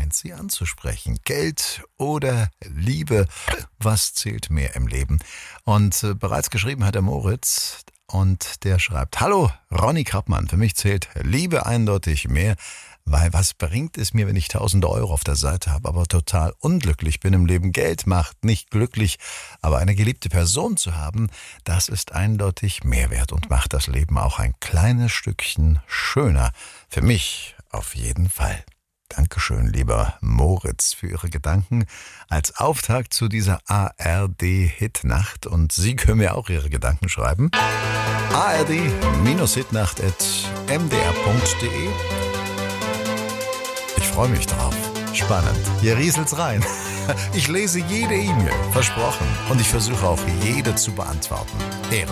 Moment, sie anzusprechen. Geld oder Liebe, was zählt mehr im Leben? Und bereits geschrieben hat der Moritz und der schreibt: Hallo, Ronny Kappmann, für mich zählt Liebe eindeutig mehr. Weil was bringt es mir, wenn ich tausende Euro auf der Seite habe, aber total unglücklich bin im Leben? Geld macht nicht glücklich, aber eine geliebte Person zu haben, das ist eindeutig Mehrwert und macht das Leben auch ein kleines Stückchen schöner. Für mich auf jeden Fall. Dankeschön, lieber Moritz, für Ihre Gedanken als Auftakt zu dieser ARD-Hitnacht. Und Sie können mir auch Ihre Gedanken schreiben. ard-hitnacht@mdr.de. Ich freue mich drauf. Spannend. Hier rieselt's rein. Ich lese jede E-Mail, versprochen. Und ich versuche auch jede zu beantworten. Ehre.